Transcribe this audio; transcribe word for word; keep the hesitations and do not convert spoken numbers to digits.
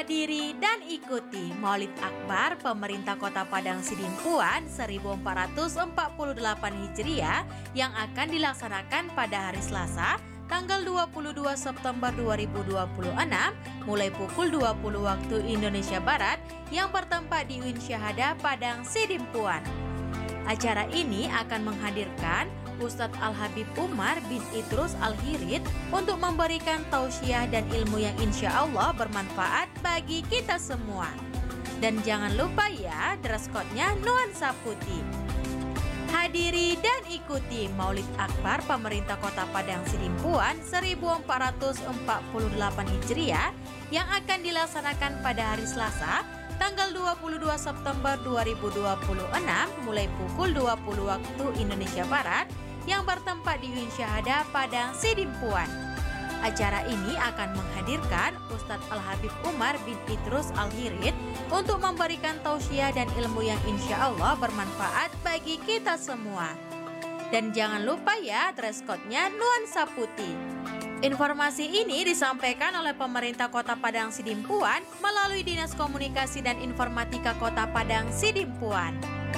Hadiri dan ikuti Maulid Akbar Pemerintah Kota Padang Sidimpuan seribu empat ratus empat puluh delapan Hijriah yang akan dilaksanakan pada hari Selasa tanggal dua puluh dua September dua ribu dua puluh enam mulai pukul dua puluh waktu Indonesia Barat yang bertempat di U I N Syahada Padang Sidimpuan. Acara ini akan menghadirkan Ustadz Al-Habib Umar bin Idrus Al-Hirid untuk memberikan tausiah dan ilmu yang insya Allah bermanfaat bagi kita semua. Dan jangan lupa ya, dress code-nya nuansa putih. Hadiri dan ikuti Maulid Akbar Pemerintah Kota Padang Sidimpuan seribu empat ratus empat puluh delapan Hijriah yang akan dilaksanakan pada hari Selasa tanggal dua puluh dua September dua ribu dua puluh enam mulai pukul dua puluh waktu Indonesia Barat yang bertempat di U I N Syahada Padang Sidimpuan. Acara ini akan menghadirkan Ustadz Al-Habib Umar bin Idrus Al-Hirid untuk memberikan tausiah dan ilmu yang insya Allah bermanfaat bagi kita semua. Dan jangan lupa ya, dress code-nya nuansa putih. Informasi ini disampaikan oleh pemerintah Kota Padang Sidimpuan melalui Dinas Komunikasi dan Informatika Kota Padang Sidimpuan.